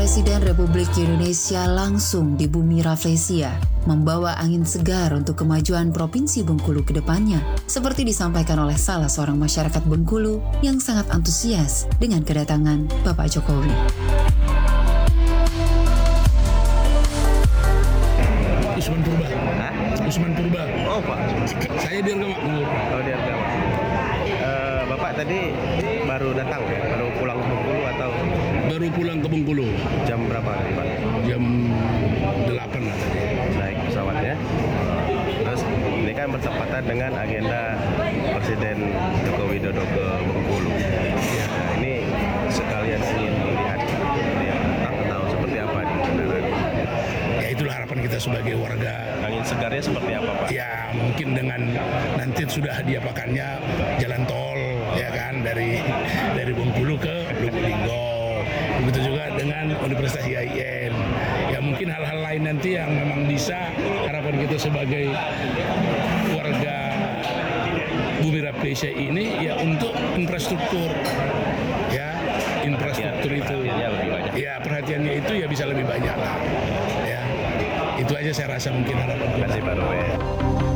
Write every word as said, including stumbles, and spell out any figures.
Presiden Republik Indonesia langsung di bumi Rafflesia, membawa angin segar untuk kemajuan Provinsi Bengkulu ke depannya, seperti disampaikan oleh salah seorang masyarakat Bengkulu yang sangat antusias dengan kedatangan Bapak Jokowi. Usman Purba. Hah? Usman Purba. Oh Pak. Saya Dirga Makmur. Oh dia enggak. Uh, Bapak tadi baru datang, baru pulang ke Bengkulu atau Baru pulang ke Bengkulu jam berapa tadi Pak? jam delapan lah tadi. Naik pesawatnya. Terus ini kan bertepatan dengan agenda Presiden Joko Widodo ke Bengkulu. Ya. Nah, ini sekalian ingin melihat yang atau seperti apa di kendaraan. Ya itulah harapan kita sebagai warga. Angin segarnya seperti apa Pak? Ya mungkin dengan nanti sudah diapakannya jalan tol ya kan dari dari Bengkulu ke Lubuk Linggau. Begitu juga dengan Universitas I A I N. Ya mungkin hal-hal lain nanti yang memang bisa harapan kita sebagai warga Bumi Rafflesia ini ya untuk infrastruktur. Ya, infrastruktur itu. Perhatiannya lebih banyak. Ya, perhatiannya itu ya bisa lebih banyak lah. Ya. Itu aja saya rasa mungkin harapan kita. Terima kasih Pak Rowe.